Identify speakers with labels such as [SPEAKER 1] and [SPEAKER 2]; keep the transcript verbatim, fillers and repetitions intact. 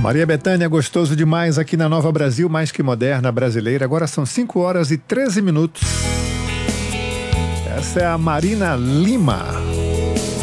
[SPEAKER 1] Maria Bethânia, gostoso demais aqui na Nova Brasil, mais que moderna brasileira. Agora são cinco horas e treze minutos. Essa é a Marina Lima.